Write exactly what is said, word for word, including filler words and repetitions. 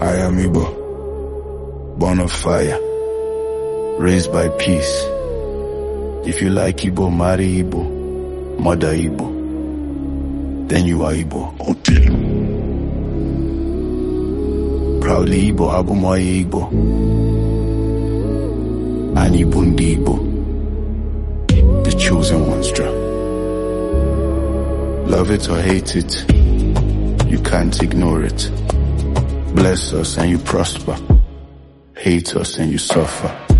I am Igbo, born of fire, raised by peace. If you like Igbo, marry Igbo, mother Igbo, then you are Igbo. Okay. Proudly Igbo, Abumoye Igbo, and Ibundi Igbo, the chosen ones. Love it or hate it, you can't ignore it. Bless us and you prosper, hate us and you suffer.